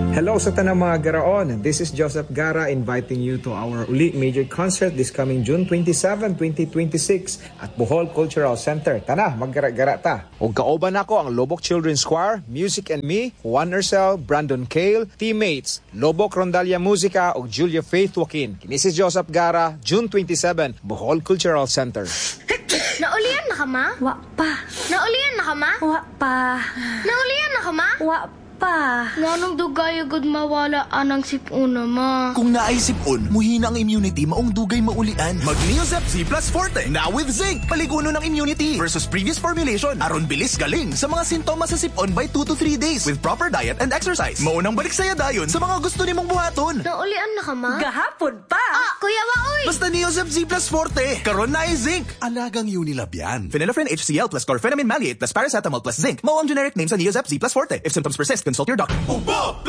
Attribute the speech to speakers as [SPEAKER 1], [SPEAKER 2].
[SPEAKER 1] Hello sa tanang mga garaon. This is Joseph Gara inviting you to our uli major concert this coming June 27, 2026 at Bohol Cultural Center. Tana, maggara-gara ta. Ug kauban ako ang Lobok Children's Choir, Music and Me, Juan Urcel, Brandon Cale, teammates, Lobok Rondalia Musica ug Julia Faith Joaquin. Kini si Joseph Gara, June 27, Bohol Cultural Center.
[SPEAKER 2] Naulian na ka, ma?
[SPEAKER 3] Wa pa.
[SPEAKER 2] Naulian na ka, ma?
[SPEAKER 3] Wa pa.
[SPEAKER 2] Naulian na ka, ma?
[SPEAKER 3] Wa pa.
[SPEAKER 2] Nganong dugay agad mawala anang sipuna, ma?
[SPEAKER 4] Kung naisip on, muhina ang immunity, maong dugay maulian. Mag-Neosep Z Plus Forte, now with zinc. Paliguno ng immunity versus previous formulation. Aron bilis galing sa mga sintomas sa sipon by 2 to 3 days with proper diet and exercise. Maunang balik saya dayon sa mga gusto nimong buhaton.
[SPEAKER 2] Naulian na ka, ma?
[SPEAKER 3] Gahapon pa.
[SPEAKER 2] Kuya Waoy!
[SPEAKER 4] Basta Neosep Z Plus Forte, karon na ay zinc. Alagang Unilab yan. Phenylephrine HCl plus chlorphenamine maleate plus paracetamol plus zinc. Mao ang generic name sa Neosep Z Plus Forte. If symptoms persist, consult your doctor.